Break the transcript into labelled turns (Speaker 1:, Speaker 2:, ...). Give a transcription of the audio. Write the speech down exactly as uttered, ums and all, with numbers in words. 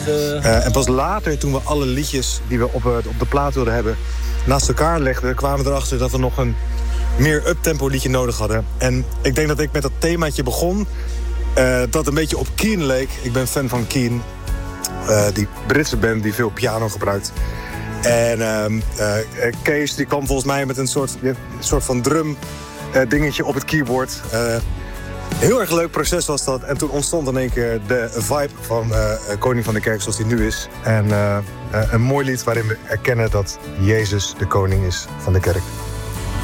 Speaker 1: Deze...
Speaker 2: Uh, en pas later, toen we alle liedjes die we op, uh, op de plaat wilden hebben naast elkaar legden, kwamen we erachter dat we nog een meer uptempo liedje nodig hadden. En ik denk dat ik met dat themaatje begon, uh, dat een beetje op Keane leek. Ik ben fan van Keane, uh, die Britse band die veel piano gebruikt. En uh, uh, Kees die kwam volgens mij met een soort, een soort van drum uh, dingetje op het keyboard. Uh, heel erg leuk proces was dat. En toen ontstond in één keer de vibe van uh, Koning van de Kerk zoals die nu is. En uh, uh, een mooi lied waarin we erkennen dat Jezus de koning is van de kerk.